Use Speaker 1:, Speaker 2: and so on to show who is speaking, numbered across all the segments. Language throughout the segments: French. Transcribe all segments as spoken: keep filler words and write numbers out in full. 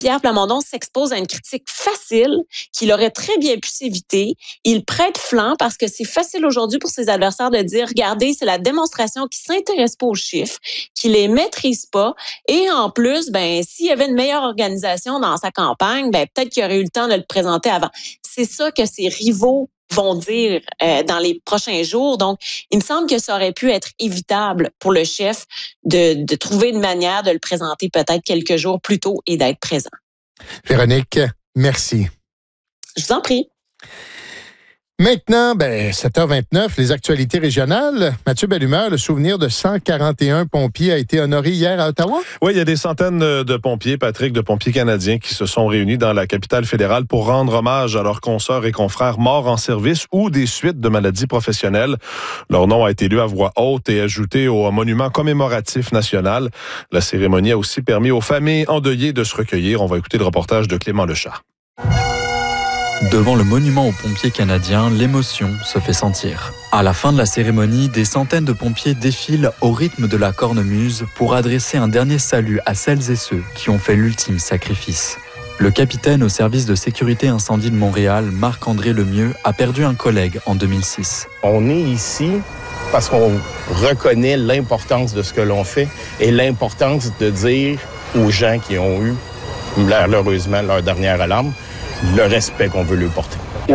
Speaker 1: Pierre Plamondon s'expose à une critique facile qu'il aurait très bien pu s'éviter. Il prête flanc parce que c'est facile aujourd'hui pour ses adversaires de dire, regardez, c'est la démonstration qu'il s'intéresse pas aux chiffres, qu'il les maîtrise pas. Et en plus, ben, s'il y avait une meilleure organisation dans sa campagne, ben, peut-être qu'il aurait eu le temps de le présenter avant. C'est ça que ses rivaux vont dire euh, dans les prochains jours. Donc, il me semble que ça aurait pu être évitable pour le chef de, de trouver une manière de le présenter peut-être quelques jours plus tôt et d'être présent.
Speaker 2: Véronique, merci.
Speaker 1: Je vous en prie.
Speaker 2: Maintenant, ben, sept heures vingt-neuf, les actualités régionales. Mathieu Bellumeur, le souvenir de cent quarante et un pompiers a été honoré hier à Ottawa?
Speaker 3: Oui, il y a des centaines de pompiers, Patrick, de pompiers canadiens qui se sont réunis dans la capitale fédérale pour rendre hommage à leurs consoeurs et confrères morts en service ou des suites de maladies professionnelles. Leur nom a été lu à voix haute et ajouté au monument commémoratif national. La cérémonie a aussi permis aux familles endeuillées de se recueillir. On va écouter le reportage de Clément Lechat.
Speaker 4: Devant le monument aux pompiers canadiens, l'émotion se fait sentir. À la fin de la cérémonie, des centaines de pompiers défilent au rythme de la cornemuse pour adresser un dernier salut à celles et ceux qui ont fait l'ultime sacrifice. Le capitaine au service de sécurité incendie de Montréal, Marc-André Lemieux, a perdu un collègue en deux mille six.
Speaker 5: On est ici parce qu'on reconnaît l'importance de ce que l'on fait et l'importance de dire aux gens qui ont eu, malheureusement, leur dernière alarme, le respect qu'on veut lui porter.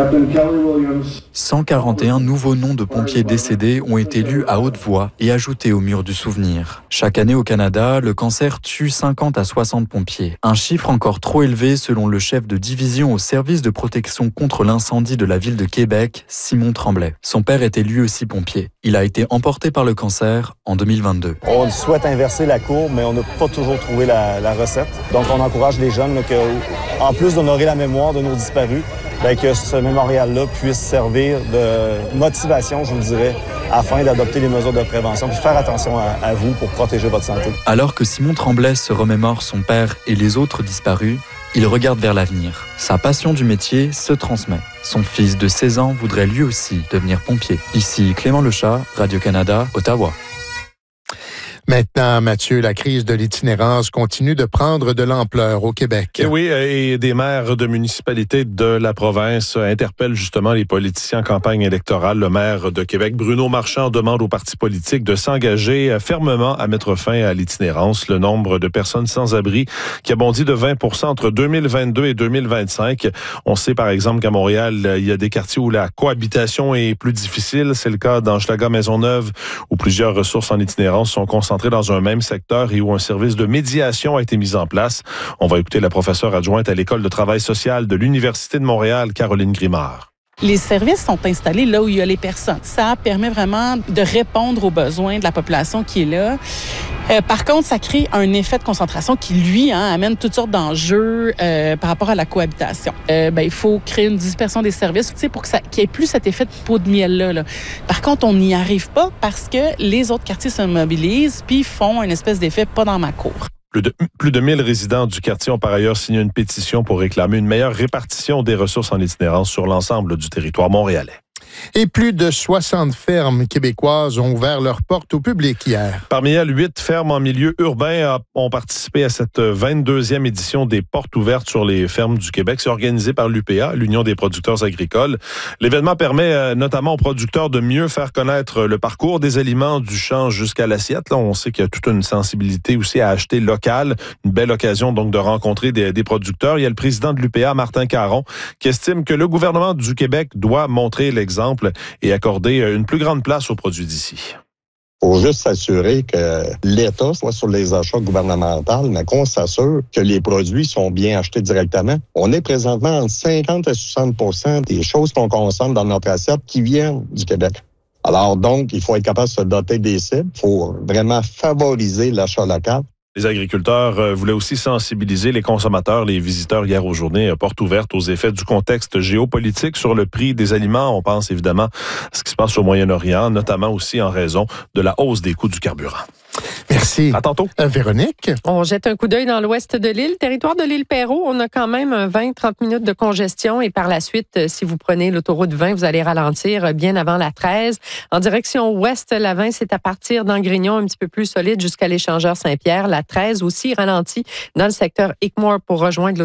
Speaker 4: cent quarante et un nouveaux noms de pompiers décédés ont été lus à haute voix et ajoutés au mur du souvenir. Chaque année au Canada, le cancer tue cinquante à soixante pompiers. Un chiffre encore trop élevé selon le chef de division au service de protection contre l'incendie de la ville de Québec, Simon Tremblay. Son père était lui aussi pompier. Il a été emporté par le cancer en deux mille vingt-deux.
Speaker 6: On souhaite inverser la courbe, mais on n'a pas toujours trouvé la, la recette. Donc on encourage les jeunes là, que, en plus d'honorer la mémoire de nos disparus, bien, que ce mémorial-là puisse servir de motivation, je vous dirais, afin d'adopter les mesures de prévention puis faire attention à, à vous pour protéger votre santé.
Speaker 4: Alors que Simon Tremblay se remémore son père et les autres disparus, il regarde vers l'avenir. Sa passion du métier se transmet. Son fils de seize ans voudrait lui aussi devenir pompier. Ici Clément Lechat, Radio-Canada, Ottawa.
Speaker 2: Maintenant, Mathieu, la crise de l'itinérance continue de prendre de l'ampleur au Québec.
Speaker 3: Et oui, et des maires de municipalités de la province interpellent justement les politiciens en campagne électorale. Le maire de Québec, Bruno Marchand, demande aux partis politiques de s'engager fermement à mettre fin à l'itinérance. Le nombre de personnes sans abri qui a bondi de vingt pour cent entre deux mille vingt-deux et deux mille vingt-cinq. On sait par exemple qu'à Montréal, il y a des quartiers où la cohabitation est plus difficile. C'est le cas d'Hochelaga, Maisonneuve, où plusieurs ressources en itinérance sont concentrées dans un même secteur et où un service de médiation a été mis en place. On va écouter la professeure adjointe à l'École de travail social de l'Université de Montréal, Caroline Grimard.
Speaker 7: Les services sont installés là où il y a les personnes. Ça permet vraiment de répondre aux besoins de la population qui est là. Euh, par contre, ça crée un effet de concentration qui, lui, hein, amène toutes sortes d'enjeux euh, par rapport à la cohabitation. Euh, ben, il faut créer une dispersion des services, tu sais, pour que ça, qu'il n'y ait plus cet effet de peau de miel-là. Là. Par contre, on n'y arrive pas parce que les autres quartiers se mobilisent puis font une espèce d'effet pas dans ma cour.
Speaker 3: Plus de, plus de mille résidents du quartier ont par ailleurs signé une pétition pour réclamer une meilleure répartition des ressources en itinérance sur l'ensemble du territoire montréalais.
Speaker 2: Et plus de soixante fermes québécoises ont ouvert leurs portes au public hier.
Speaker 3: Parmi elles, huit fermes en milieu urbain ont participé à cette vingt-deuxième édition des Portes ouvertes sur les fermes du Québec. C'est organisé par l'U P A, l'Union des producteurs agricoles. L'événement permet notamment aux producteurs de mieux faire connaître le parcours des aliments du champ jusqu'à l'assiette. Là, on sait qu'il y a toute une sensibilité aussi à acheter local. Une belle occasion donc de rencontrer des, des producteurs. Il y a le président de l'U P A, Martin Caron, qui estime que le gouvernement du Québec doit montrer l'exemple et accorder une plus grande place aux produits d'ici.
Speaker 8: Il faut juste s'assurer que l'État soit sur les achats gouvernementaux, mais qu'on s'assure que les produits sont bien achetés directement. On est présentement entre cinquante à soixante pour cent des choses qu'on consomme dans notre assiette qui viennent du Québec. Alors donc, il faut être capable de se doter des cibles. Il faut vraiment favoriser l'achat local.
Speaker 3: Les agriculteurs voulaient aussi sensibiliser les consommateurs, les visiteurs hier aux journées portes ouvertes aux effets du contexte géopolitique sur le prix des aliments. On pense évidemment à ce qui se passe au Moyen-Orient, notamment aussi en raison de la hausse des coûts du carburant.
Speaker 2: Merci.
Speaker 3: À tantôt.
Speaker 2: Euh, Véronique?
Speaker 9: On jette un coup d'œil dans l'ouest de l'île. Territoire de l'île Perrot, on a quand même un vingt à trente minutes de congestion et par la suite, si vous prenez l'autoroute vingt, vous allez ralentir bien avant la treize. En direction ouest, la vingt, c'est à partir d'Angrignon, un petit peu plus solide jusqu'à l'échangeur Saint-Pierre. La treize aussi ralentit dans le secteur Hickmore pour rejoindre